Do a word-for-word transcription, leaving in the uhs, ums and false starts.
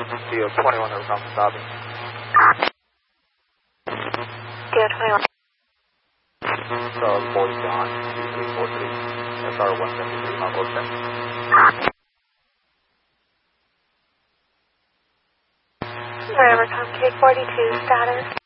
D O twenty-one, over from Sabi. D O twenty-one. So, boys John, two three four three, S R one seventy-three, Mount Wilson. Rivercom K forty-two, status.